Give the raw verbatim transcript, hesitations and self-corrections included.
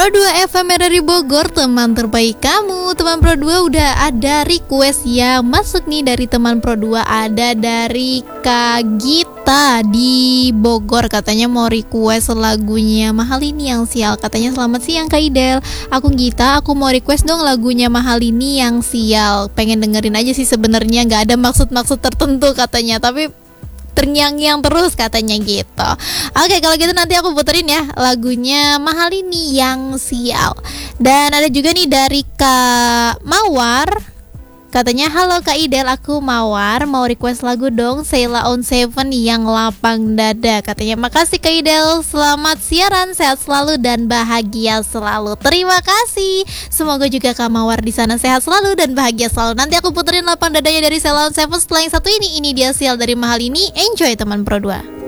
Pro dua F M dari Bogor, teman terbaik kamu. Teman Pro dua udah ada request yang masuk nih dari teman Pro dua. Ada dari Kak Gita di Bogor, katanya mau request lagunya Mahal Ini Yang Sial. Katanya selamat siang Kak Idel, aku Gita, aku mau request dong lagunya Mahal Ini Yang Sial. Pengen dengerin aja sih sebenarnya, nggak ada maksud-maksud tertentu katanya, tapi terngiang-ngiang terus katanya gitu. Oke, kalau gitu nanti aku puterin ya lagunya Mahal Ini Yang Sial. Dan ada juga nih dari Kak Mawar, katanya halo Kak Idel, aku Mawar, mau request lagu dong Sheila on Seven yang Lapang Dada. Katanya makasih Kak Idel, selamat siaran, sehat selalu dan bahagia selalu. Terima kasih, semoga juga Kak Mawar di sana sehat selalu dan bahagia selalu. Nanti aku puterin Lapang Dadanya dari Sheila on Seven setelah yang satu ini. Ini dia Sial dari Mahal Ini. Enjoy teman Pro dua.